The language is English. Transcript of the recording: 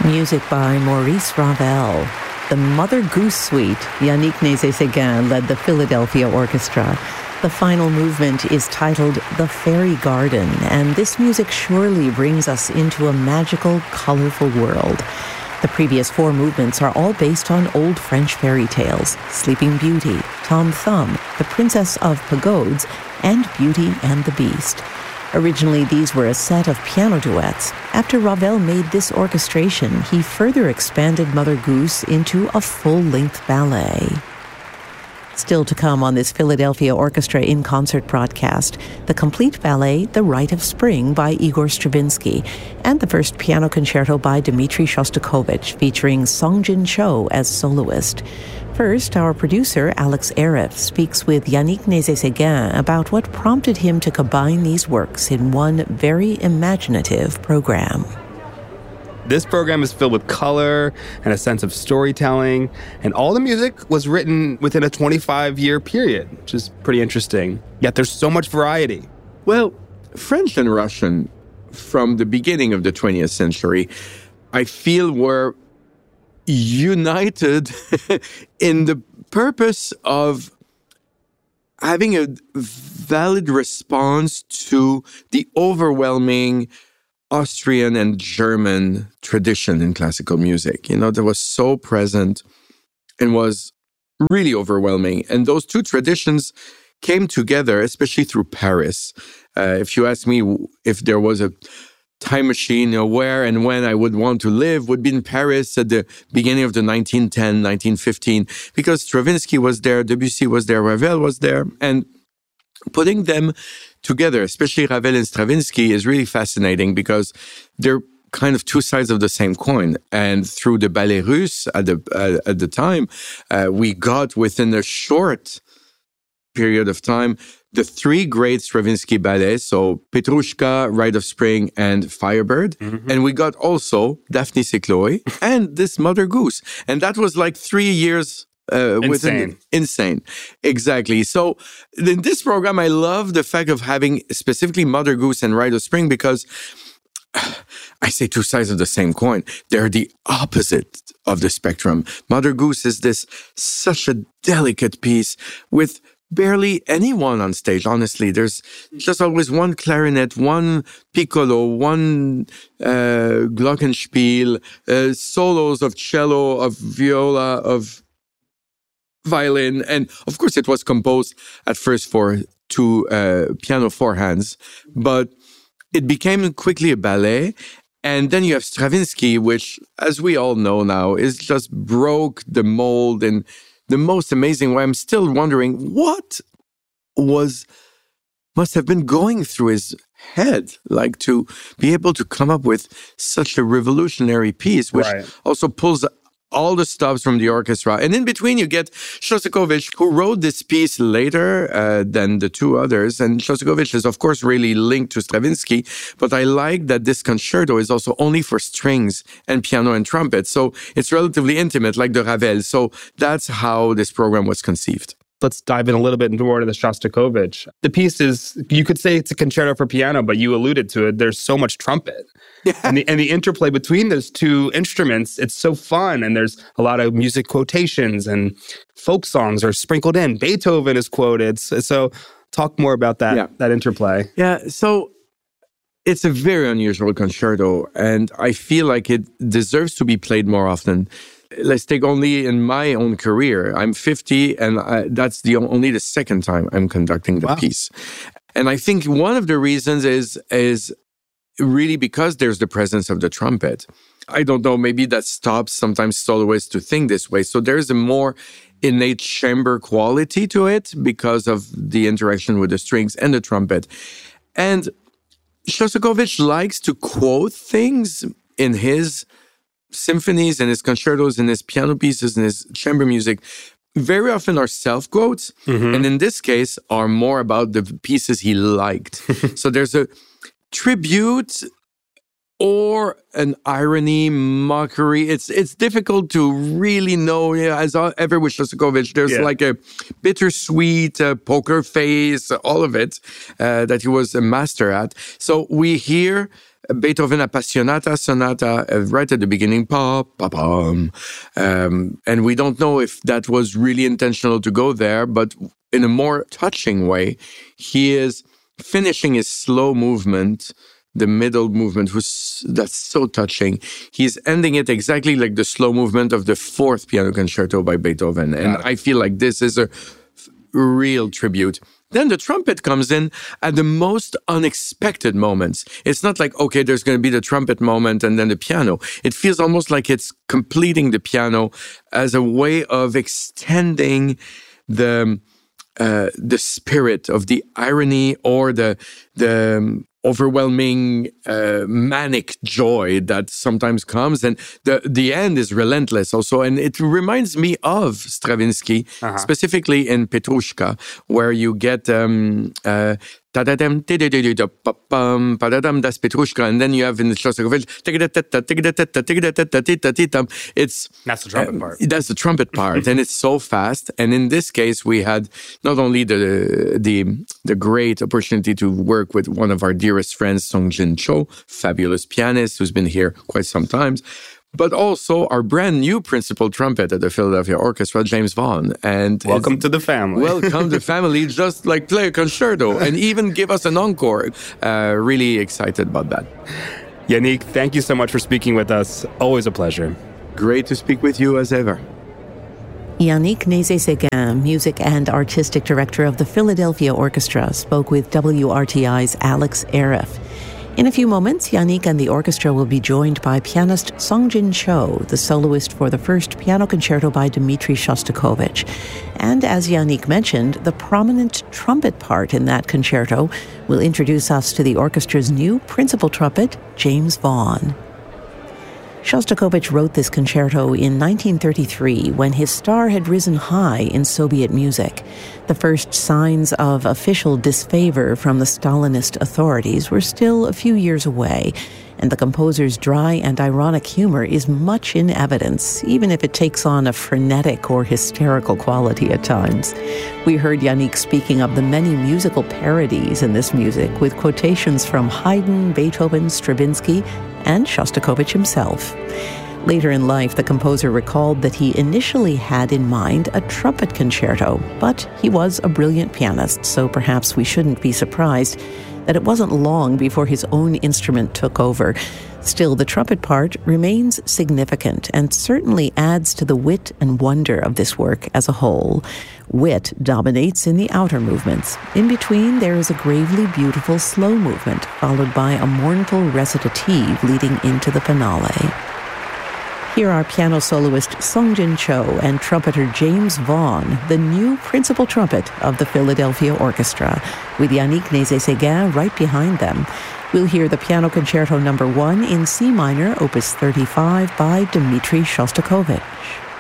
Music by Maurice Ravel. The Mother Goose Suite, Yannick Nézet-Séguin led the Philadelphia Orchestra. The final movement is titled The Fairy Garden, and this music surely brings us into a magical, colorful world. The previous four movements are all based on old French fairy tales: Sleeping Beauty, Tom Thumb, The Princess of Pagodes, and Beauty and the Beast. Originally, these were a set of piano duets. After Ravel made this orchestration, he further expanded Mother Goose into a full-length ballet. Still to come on this Philadelphia Orchestra in Concert broadcast, the complete ballet, The Rite of Spring by Igor Stravinsky, and the first piano concerto by Dmitri Shostakovich, featuring Song Jin Cho as soloist. First, our producer, Alex Arif, speaks with Yannick Nézet-Séguin about what prompted him to combine these works in one very imaginative program. This program is filled with color and a sense of storytelling, and all the music was written within a 25-year period, which is pretty interesting. Yet there's so much variety. Well, French and Russian, from the beginning of the 20th century, I feel were united in the purpose of having a valid response to the overwhelming Austrian and German tradition in classical music, that was so present and was really overwhelming. And those two traditions came together, especially through Paris. If you ask me if there was a time machine, where and when I would want to live, would be in Paris at the beginning of the 1910, 1915, because Stravinsky was there, Debussy was there, Ravel was there, and putting them together, especially Ravel and Stravinsky, is really fascinating because they're kind of two sides of the same coin. And through the Ballet Russe at the time, we got within a short period of time the three great Stravinsky ballets, so Petrushka, Rite of Spring, and Firebird. Mm-hmm. And we got also Daphnis et Chloé and this Mother Goose. And that was like 3 years insane. Exactly. So in this program, I love the fact of having specifically Mother Goose and Rite of Spring because I say two sides of the same coin. They're the opposite of the spectrum. Mother Goose is such a delicate piece with barely anyone on stage, honestly. There's just always one clarinet, one piccolo, one glockenspiel, solos of cello, of viola, of violin. And of course, it was composed at first for two piano four hands, but it became quickly a ballet. And then you have Stravinsky, which, as we all know now, is just broke the mold in the most amazing way. I'm still wondering what must have been going through his head, like to be able to come up with such a revolutionary piece, which also pulls all the stops from the orchestra. And in between, you get Shostakovich, who wrote this piece later than the two others. And Shostakovich is, of course, really linked to Stravinsky. But I like that this concerto is also only for strings and piano and trumpet. So it's relatively intimate, like the Ravel. So that's how this program was conceived. Let's dive in a little bit more to the Shostakovich. The piece is, you could say it's a concerto for piano, but you alluded to it. There's so much trumpet. Yeah. And the interplay between those two instruments, it's so fun. And there's a lot of music quotations and folk songs are sprinkled in. Beethoven is quoted. So talk more about that interplay. Yeah, so it's a very unusual concerto. And I feel like it deserves to be played more often. Let's take only in my own career. I'm 50, and that's only the second time I'm conducting the piece. And I think one of the reasons is really because there's the presence of the trumpet. I don't know, maybe that stops sometimes soloists to think this way. So there's a more innate chamber quality to it because of the interaction with the strings and the trumpet. And Shostakovich likes to quote things in his symphonies and his concertos and his piano pieces and his chamber music very often are self-quotes. Mm-hmm. And in this case are more about the pieces he liked. So there's a tribute or an irony, mockery. It's difficult to really know. As ever with Shostakovich, there's like a bittersweet poker face, all of it, that he was a master at. So we hear Beethoven Appassionata Sonata right at the beginning, and we don't know if that was really intentional to go there, but in a more touching way, he is finishing his slow movement, the middle movement, that's so touching. He's ending it exactly like the slow movement of the fourth piano concerto by Beethoven, and I feel like this is a real tribute. Then the trumpet comes in at the most unexpected moments. It's not like, okay, there's going to be the trumpet moment and then the piano. It feels almost like it's completing the piano as a way of extending the spirit of the irony or the overwhelming manic joy that sometimes comes, and the end is relentless also. And it reminds me of Stravinsky, specifically in Petrushka, where you get ta-da-dam, das Petrushka, and then you have in the Shostakovich, that's the trumpet part. That's the trumpet part, and it's so fast. And in this case, we had not only the great opportunity to work with one of our dearest friends, Song-Jin Cho, fabulous pianist who's been here quite some times, but also our brand new principal trumpet at the Philadelphia Orchestra, James Vaughan. And welcome to the family. Welcome to the family. Just like play a concerto and even give us an encore. Really excited about that. Yannick, thank you so much for speaking with us. Always a pleasure. Great to speak with you as ever. Yannick Nézet-Séguin, Music and Artistic Director of the Philadelphia Orchestra, spoke with WRTI's Alex Arif. In a few moments, Yannick and the orchestra will be joined by pianist Song-Jin Cho, the soloist for the first piano concerto by Dmitri Shostakovich. And as Yannick mentioned, the prominent trumpet part in that concerto will introduce us to the orchestra's new principal trumpet, James Vaughan. Shostakovich wrote this concerto in 1933 when his star had risen high in Soviet music. The first signs of official disfavor from the Stalinist authorities were still a few years away, and the composer's dry and ironic humor is much in evidence, even if it takes on a frenetic or hysterical quality at times. We heard Yannick speaking of the many musical parodies in this music, with quotations from Haydn, Beethoven, Stravinsky, and Shostakovich himself. Later in life, the composer recalled that he initially had in mind a trumpet concerto, but he was a brilliant pianist, so perhaps we shouldn't be surprised that it wasn't long before his own instrument took over. Still, the trumpet part remains significant and certainly adds to the wit and wonder of this work as a whole. Wit dominates in the outer movements. In between, there is a gravely beautiful slow movement, followed by a mournful recitative leading into the finale. Here are piano soloist Song-Jin Cho and trumpeter James Vaughan, the new principal trumpet of the Philadelphia Orchestra, with Yannick Nézet-Séguin right behind them. We'll hear the Piano Concerto No. 1 in C minor, Opus 35 by Dmitri Shostakovich.